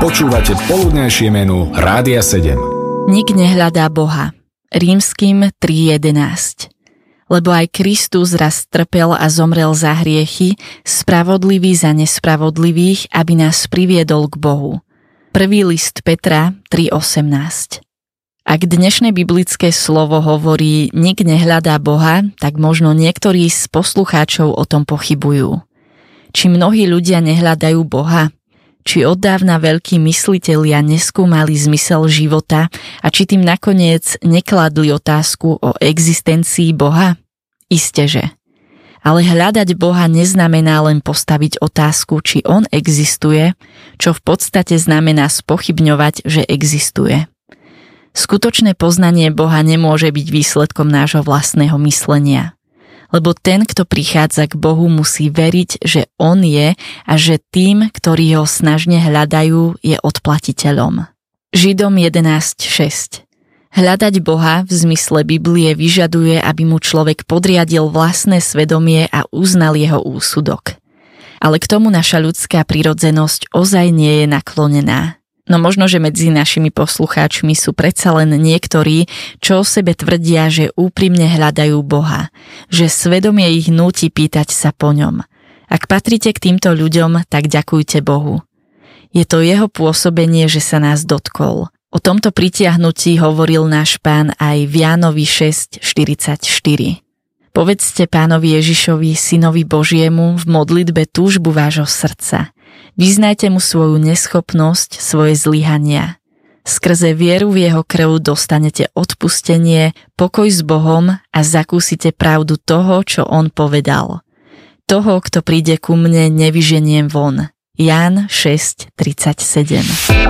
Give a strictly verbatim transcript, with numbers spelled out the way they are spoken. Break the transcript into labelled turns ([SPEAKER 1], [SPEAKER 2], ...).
[SPEAKER 1] Počúvate poludnejšie menu Rádia sedem.
[SPEAKER 2] Nik nehľadá Boha. Rímskym tri jedenásť. Lebo aj Kristus raz trpel a zomrel za hriechy, spravodlivý za nespravodlivých, aby nás priviedol k Bohu. Prvý list Petra tri osemnásť. Ak dnešné biblické slovo hovorí nik nehľadá Boha, tak možno niektorí z poslucháčov o tom pochybujú. Či mnohí ľudia nehľadajú Boha? Či oddávna veľkí myslitelia neskúmali zmysel života a či tým nakoniec nekladli otázku o existencii Boha? Isteže. Ale hľadať Boha neznamená len postaviť otázku, či on existuje, čo v podstate znamená spochybňovať, že existuje. Skutočné poznanie Boha nemôže byť výsledkom nášho vlastného myslenia. Lebo ten, kto prichádza k Bohu, musí veriť, že on je a že tým, ktorí ho snažne hľadajú, je odplatiteľom. Židom jedenásť šesť. Hľadať Boha v zmysle Biblie vyžaduje, aby mu človek podriadil vlastné svedomie a uznal jeho úsudok. Ale k tomu naša ľudská prirodzenosť ozaj nie je naklonená. No možno, že medzi našimi poslucháčmi sú predsa len niektorí, čo o sebe tvrdia, že úprimne hľadajú Boha, že svedomie ich núti pýtať sa po ňom. Ak patríte k týmto ľuďom, tak ďakujte Bohu. Je to jeho pôsobenie, že sa nás dotkol. O tomto pritiahnutí hovoril náš Pán aj v Jánovi šesť štyridsaťštyri. Povedzte Pánovi Ježišovi, Synovi Božiemu, v modlitbe túžbu vášho srdca. Vyznajte mu svoju neschopnosť, svoje zlyhania. Skrze vieru v jeho krv dostanete odpustenie, pokoj s Bohom a zakúsite pravdu toho, čo on povedal. Toho, kto príde ku mne, nevyženiem von. Ján šesť tridsaťsedem.